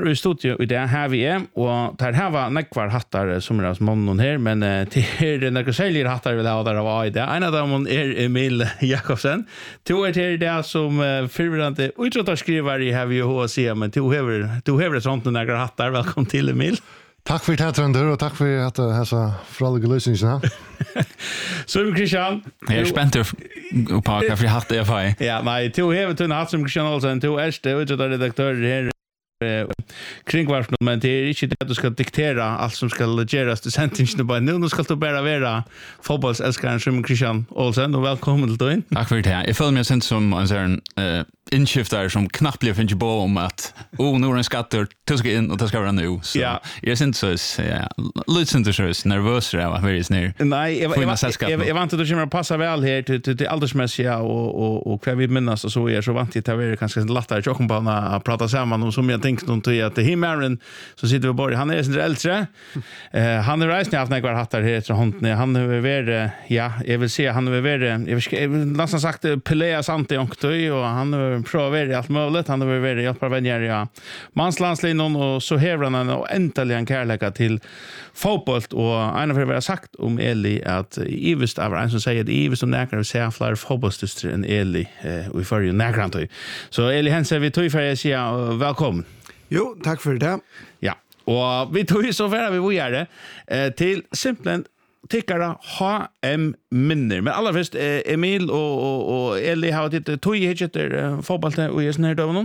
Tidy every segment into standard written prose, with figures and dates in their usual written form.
här i studio i det här vi är och där här var nekvar hattar som är som någon här men till några säljer hattar vill ha där av i det. En av dem är Emil Jakobsen. Två är till det som förvärande utrådarskrivare i HVHC men du har ett sånt några hattar. Välkommen till Emil. Tack för det Trönder och tack för att hälsa från lösningarna. Så Christian, jag är spänd på vad för hatt jag får. Ja, nej, du har tunna hatt som Christian Olsen, du är utrådarredaktör här kringvarpen, men det är inte det att du ska diktera allt som ska göras till sändningen bara nu ska du bara vara fotbollsälskaren som Christian Olsen och välkommen till dig. Tack för det. Jag följer mig sen som en sån inskiftare som knappt blir finns på om att nu är en skatter du ska in och det ska vara nu så ja. Jag syns så lite inte så nervös där var väldigt snär. Nej, jag vant att du kommer passa väl här till åldersmässiga och kvar vi minnas och så är så vant det är kanske lättare chocken på att prata samman om som jag tänkte någon till att himmaren så sitter vi bara han är sin äldre. Han är reisande haft några hattar här till honden. Han är väl ja, jag vill se han är väl jag vill nästan sagt Pelea Sante och han prövar allt möjligt. Han har varit hjälpa vänner ja. Manslandslinjen och så hävrar han och äntligen kärleka till fotboll och en av det har sagt om Eli att Ivest av en som säger att Ivest om näkrar ser fler fotbollsstystrar än Eli och i förrjun näkrar. Så Eli Hensen vi tog för att säga välkommen. Jo, tack för det. Ja, och vi tog så för att vi vill göra det till simpelthen tyckare HM minner. Men allra först Emil och Eli har det tog ju inte fotboll och är sån här då någon.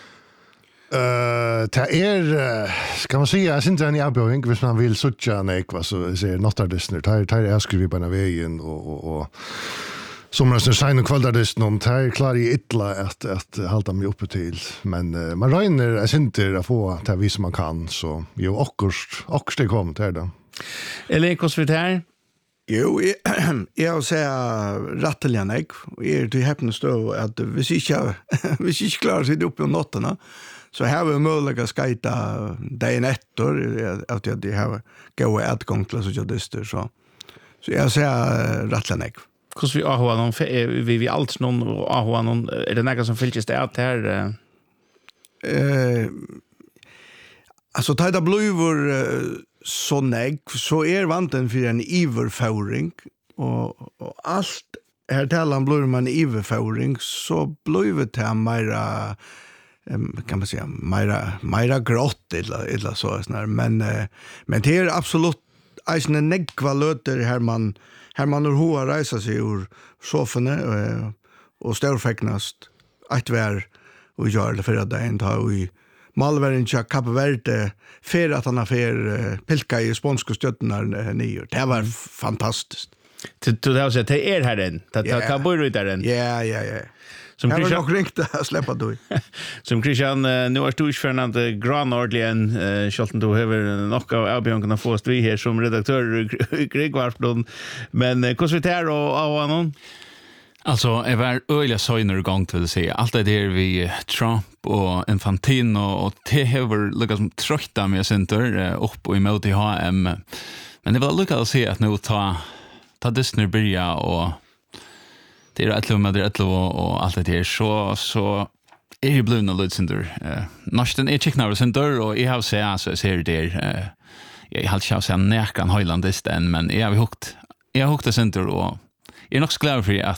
Det ska man säga jag syns en erbjudning hvis man vill söka vad så säger notardisner. Tar är skriver på vägen och som rösten sign och kvälldadist någon tar klar i illa att hålla mig uppe till men man räknar är inte att få det vi som man kan så jo och det kommer till det. Eller kosvitär. Jo, jag säger ratteligen och det häpnas då att vi inte klarar sig upp på notterna så här var möjligt att skajta dagen efter att jag har gå utgång till så jadister så jag säger ratteligen Hur vi har någon vi allt någon har någon är det något som fylls det att här alltså tajda blöjor så är vanten för en iverföring och allt här talan blir man iverföring så blir det mera kan man säga mera grått eller så sån men det är absolut en negva löter här man har resa sig ur soffan och störfäcknast att vara och gör det för att det inte har i Malveren tja Cape Verde för att han har pilka i spanska stötterna nio. Det var fantastiskt. Det har sett det är här den. Det kan bo ut där den. Ja. Som Christian har ringt att släppa då. Som Christian nu är stor Fernando Granordligen Charlton då har nog av Bianca fått vi här som redaktör i Kringvarpen men konsvitär och annan. Alltså, jag var öliga söjner gång till att säga. Allt det där vi Trump och Infantino och det har lyckats trötta med center upp och emot i HM. Men det var lyckat att se att nu ta Disney börja och det är ett lov och allt det där så är ju blivna Ludcenter. Nästan är chicknar center och jag har sett så ser det jag har inte sett näkan Highlandist än men jag har hukt center och jag är nog så glad för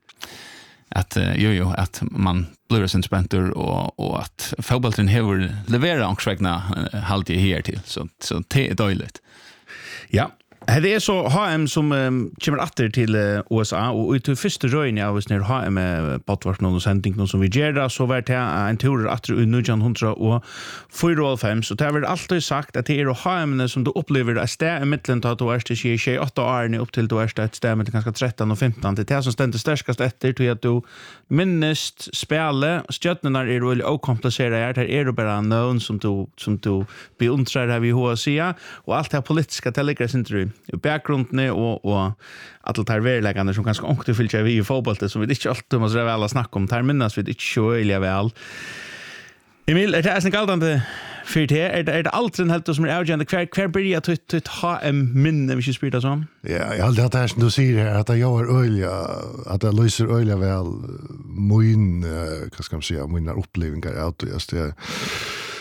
att man blir sin späntor och att fotbollen har levererat omkring halt i här till så det är dåligt. Ja. Det är så HM som kommer åter till USA och ut till första röjen av oss när HM potvart någon sändning någon som vi gör så var det en tur åter i 1900 och 405 så det har väl alltid sagt att det är HM som du upplever att stä i mitten att du är till 28 år upp till du är ett stä med ganska 13 och 15 det är som ständigt starkast efter till att du minst spela stjärnorna är väl okomplicerat här är det bara någon som du beundrar här vid HCA och allt det politiska telegrafintervju bakgrunden och att det här verkligen som ganska ångte fylltja vi i fotboll som vi inte alltid måste väl snacka om. Här minnas vi inte så öliga väl. Emil, är det en galdande för det? Är det allt den helt som är avgörande? Kvar börjar att ha en minne vi ska spela så? Ja, jag hade det här som du säger här att jag gör öliga, att jag löser öliga väl min, vad ska man säga, mina upplevelser.